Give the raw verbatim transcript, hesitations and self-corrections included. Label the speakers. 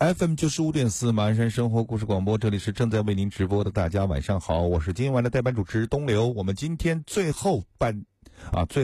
Speaker 1: F M 九十五点四马鞍山生活故事广播，这里是正在为您直播的，大家晚上好，我是今晚的代班主持东流。我们今天最后半啊最